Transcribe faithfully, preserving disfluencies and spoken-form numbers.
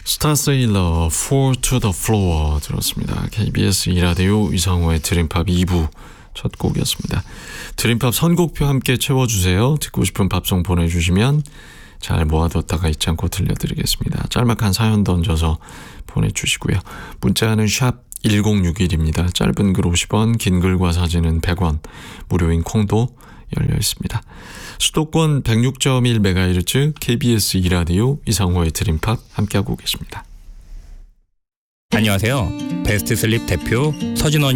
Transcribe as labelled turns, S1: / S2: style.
S1: 스타세일러 Fall to the Floor 들었습니다. 케이비에스 이 라디오 이상호의 드림팝 이 부 첫 곡이었습니다. 드림팝 선곡표 함께 채워주세요. 듣고 싶은 팝송 보내주시면 잘 모아뒀다가 잊지 않고 들려드리겠습니다. 짤막한 사연 던져서 보내주시고요. 문자는 샵 일공육일입니다. 짧은 글 오십 원, 긴 글과 사진은 백 원, 무료인 콩도 열려 있습니다. 수도권 백육 점 일 메가헤르츠 케이비에스 이 라디오 이상호의 드림팝 함께하고 계십니다.
S2: 안녕하세요. 베스트 슬립 대표 서진원